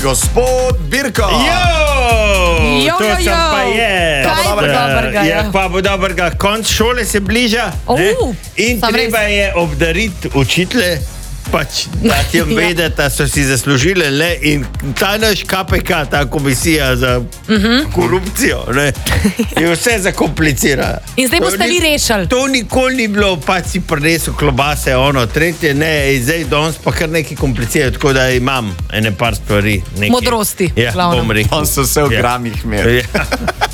Gospod Birko. Jo, to sem pa je. Kaj bo dobrega, ja? Pa bo dobrega. Konc šole se bliža. In treba je obdariti učitelje. Pač, da ti jim vedeti, da so si zaslužili, ne? In ta naš KPK, ta komisija za korupcijo, ne? Je vse zakomplicira. In zdaj boste vi rešili. To nikoli ni bilo, pač si prinesel klobase, ono, tretje, ne, in zdaj danes pa kar nekaj komplicirajo, tako da imam ene par stvari. Modrosti, ja, glavno. On so vse v gramih imeli. Ja.